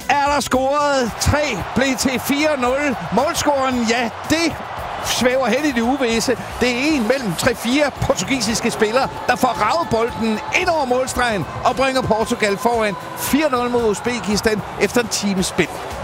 er der scoret. 3 blev til 4-0. Målscoren, ja, det svæver hen i det uvisse. Det er en mellem 3-4 portugisiske spillere, der får ravet bolden ind over målstregen og bringer Portugal foran 4-0 mod Uzbekistan efter en times spil.